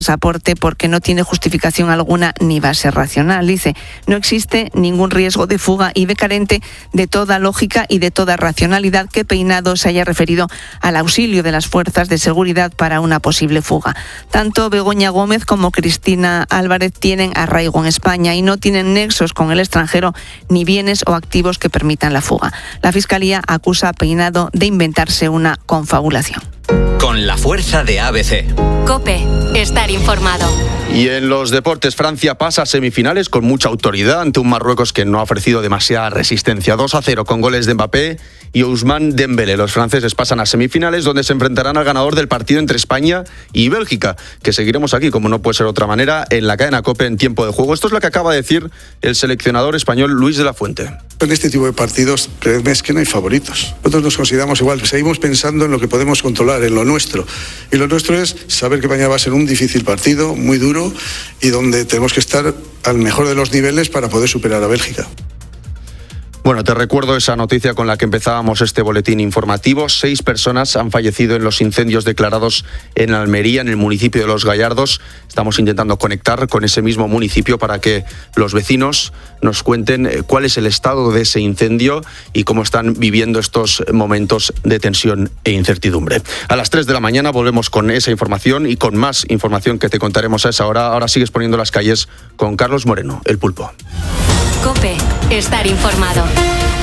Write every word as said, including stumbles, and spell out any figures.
pasaporte porque no tiene justificación alguna ni base racional. Dice, no existe ningún riesgo de fuga y ve carente de toda lógica y de toda racionalidad que Peinado se haya referido al auxilio de las fuerzas de seguridad para una posible fuga. Tanto Begoña Gómez como Cristina Álvarez tienen arraigo en España y no tienen nexos con el extranjero ni bienes o activos que permitan la fuga. La Fiscalía acusa a Peinado de inventarse una confabulación. Con la fuerza de A B C. COPE, estar informado. Y en los deportes, Francia pasa a semifinales con mucha autoridad ante un Marruecos que no ha ofrecido demasiada resistencia. dos a cero con goles de Mbappé y Ousmane Dembélé. Los franceses pasan a semifinales donde se enfrentarán al ganador del partido entre España y Bélgica, que seguiremos aquí, como no puede ser de otra manera, en la cadena COPE en tiempo de juego. Esto es lo que acaba de decir el seleccionador español Luis de la Fuente. En este tipo de partidos, créeme, es que no hay favoritos. Nosotros nos consideramos igual, seguimos pensando en lo que podemos controlar, en lo nuestro. Y lo nuestro es saber que mañana va a ser un difícil partido, muy duro, y donde tenemos que estar al mejor de los niveles para poder superar a Bélgica. Bueno, te recuerdo esa noticia con la que empezábamos este boletín informativo. Seis personas han fallecido en los incendios declarados en Almería, en el municipio de Los Gallardos. Estamos intentando conectar con ese mismo municipio para que los vecinos nos cuenten cuál es el estado de ese incendio y cómo están viviendo estos momentos de tensión e incertidumbre. A las tres de la mañana volvemos con esa información y con más información que te contaremos a esa hora. Ahora sigues poniendo las calles con Carlos Moreno, el Pulpo. COPE, estar informado.